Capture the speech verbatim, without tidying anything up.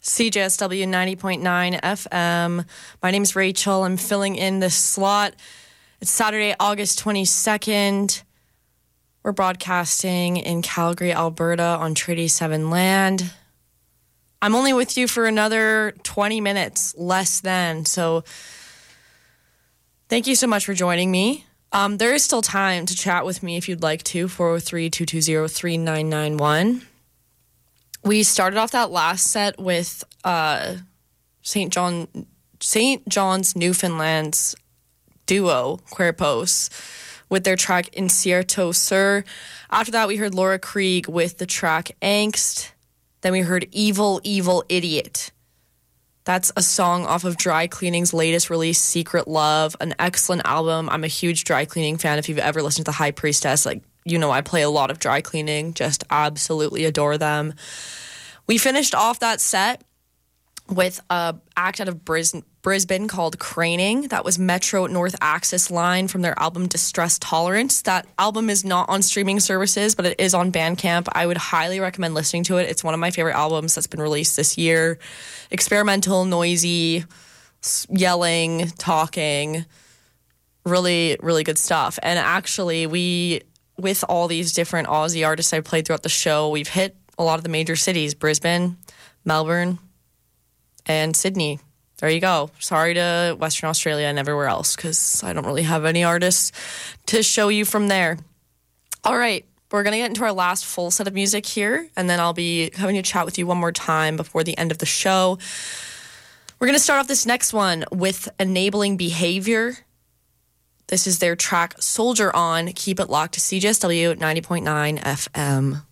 C J S W ninety point nine F M. My name is Rachel. I'm filling in this slot. It's Saturday, August twenty-second. We're broadcasting in Calgary, Alberta on Treaty seven land. I'm only with you for another twenty minutes, less than. So thank you so much for joining me. Um, there is still time to chat with me if you'd like to, four oh three, two two zero, three nine nine one. We started off that last set with uh, Saint John, Saint John's Newfoundland's duo, Cuerpos, with their track Incierto Sur. After that, we heard Laura Krieg with the track Angst. Then we heard Evil, Evil Idiot. That's a song off of Dry Cleaning's latest release, Secret Love, an excellent album. I'm a huge Dry Cleaning fan. If you've ever listened to The High Priestess, like, you know, I play a lot of Dry Cleaning, just absolutely adore them. We finished off that set with a act out of Bris- Brisbane called Craning. That was Metro North Axis Line from their album Distress Tolerance. That album is not on streaming services, but it is on Bandcamp. I would highly recommend listening to it. It's one of my favorite albums that's been released this year. Experimental, noisy, yelling, talking, really, really good stuff. And actually, we, with all these different Aussie artists I played throughout the show, we've hit a lot of the major cities, Brisbane, Melbourne, and Sydney. There you go. Sorry to Western Australia and everywhere else, because I don't really have any artists to show you from there. All right, we're going to get into our last full set of music here, and then I'll be having a chat with you one more time before the end of the show. We're going to start off this next one with Enabling Behavior. This is their track Soldier On. Keep it locked to C J S W ninety point nine F M.